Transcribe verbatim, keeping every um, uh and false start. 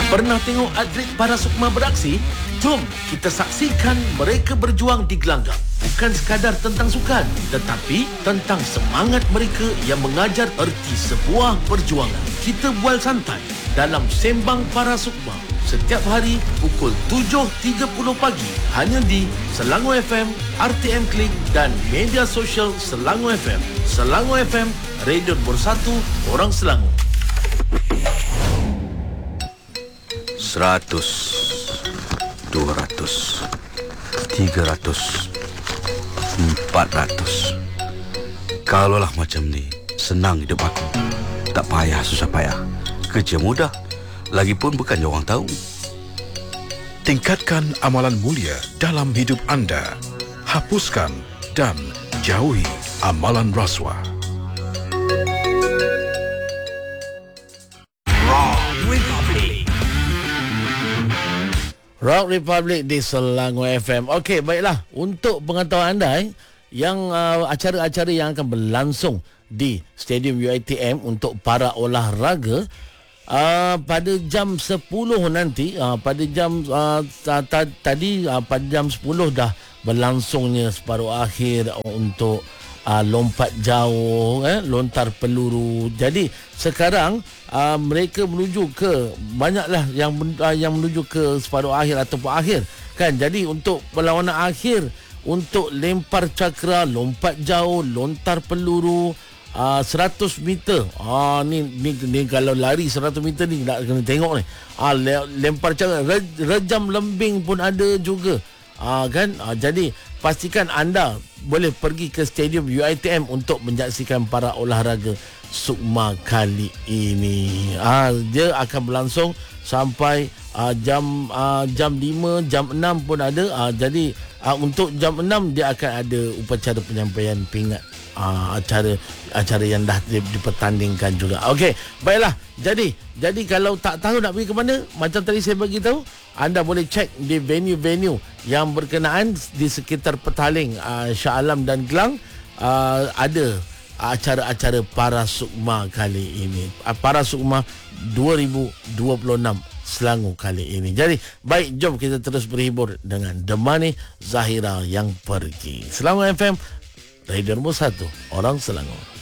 Pernah tengok atlet para sukma beraksi? Jom kita saksikan mereka berjuang di gelanggang. Bukan sekadar tentang sukan, tetapi tentang semangat mereka yang mengajar erti sebuah perjuangan. Kita bual santai dalam Sembang Para Sukma setiap hari pukul tujuh tiga puluh pagi hanya di Selangor F M, R T M Klik dan media sosial Selangor F M. Selangor F M, radio bersatu orang Selangor. Seratus, dua ratus, tiga ratus, empat ratus. Kalaulah macam ni, senang hidup aku. Tak payah susah payah. Kerja mudah. Lagipun bukan orang tahu. Tingkatkan amalan mulia dalam hidup anda. Hapuskan dan jauhi amalan rasuah. Rock Republic di Selangor F M. Okey, baiklah. Untuk pengetahuan anda eh, yang uh, acara-acara yang akan berlangsung di Stadium U I T M untuk para olahraga uh, pada jam sepuluh nanti, uh, pada jam uh, t- tadi uh, pada jam sepuluh dah berlangsungnya separuh akhir untuk uh, lompat jauh, eh, lontar peluru. Jadi sekarang uh, mereka menuju ke banyaklah yang uh, yang menuju ke separuh akhir ataupun akhir kan. Jadi untuk perlawanan akhir untuk lempar cakra, lompat jauh, lontar peluru, uh, seratus meter. Ah ni, ni ni kalau lari seratus meter ni nak kena tengok ni. Ah lempar cakra, rejam lembing pun ada juga. Ah kan. Ah, jadi pastikan anda boleh pergi ke Stadium U I T M untuk menyaksikan para olahraga sukma kali ini. Ah dia akan berlangsung sampai ah, jam ah, jam lima, jam enam pun ada. Ah, jadi ah, untuk jam enam dia akan ada upacara penyampaian pingat ah, acara acara yang dah dipertandingkan juga. Okey, baiklah. Jadi jadi kalau tak tahu nak pergi ke mana, macam tadi saya bagi tahu, anda boleh cek di venue-venue yang berkenaan di sekitar Petaling, uh, Shah Alam dan Glang. Uh, ada acara-acara Para Sukma kali ini. Uh, Para Sukma dua ribu dua puluh enam Selangor kali ini. Jadi, baik, jom kita terus berhibur dengan The Money Zahira yang pergi. Selangor F M, radio nombor satu, orang Selangor.